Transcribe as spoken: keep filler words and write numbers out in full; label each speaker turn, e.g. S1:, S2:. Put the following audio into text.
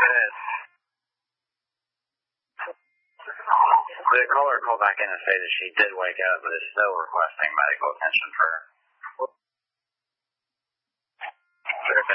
S1: It is. The caller called back in and say that she did wake up, but is still requesting medical attention for her. Sure.